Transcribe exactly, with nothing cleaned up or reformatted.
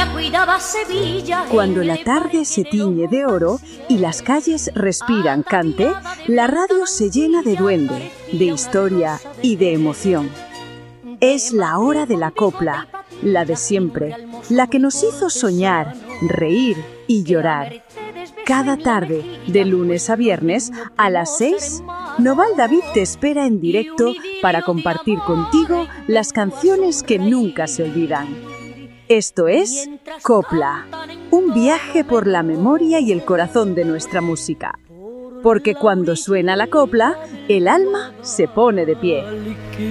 cuidaba Sevilla. Cuando la tarde se tiñe de oro y las calles respiran cante, la radio se llena de duende, de historia y de emoción. Es la hora de la copla, la de siempre, la que nos hizo soñar, reír y llorar. Cada tarde, de lunes a viernes, a las seis, Noval David te espera en directo para compartir contigo las canciones que nunca se olvidan. Esto es Copla, un viaje por la memoria y el corazón de nuestra música. Porque cuando suena la copla, el alma se pone de pie.